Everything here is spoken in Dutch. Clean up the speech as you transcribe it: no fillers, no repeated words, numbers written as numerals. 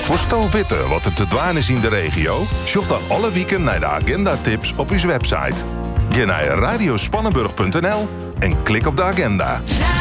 Wosto witte wat er te dwaan is in de regio? Zoek dan alle weken naar de agenda-tips op uw website. Ga naar radiospannenburg.nl en klik op de agenda.